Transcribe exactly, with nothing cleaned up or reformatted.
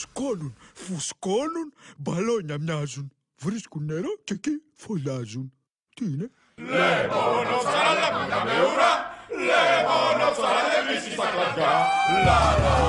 φουσκώνουν, φουσκώνουν, μπαλόνια μοιάζουν. Βρίσκουν νερό και εκεί φωλιάζουν. Τι είναι? Λεμόνο ψαρά, λεμόνα με ουρά. Λεμόνο ψαρά, δεν βρίσκει στα κλαδιά. Λα, λα.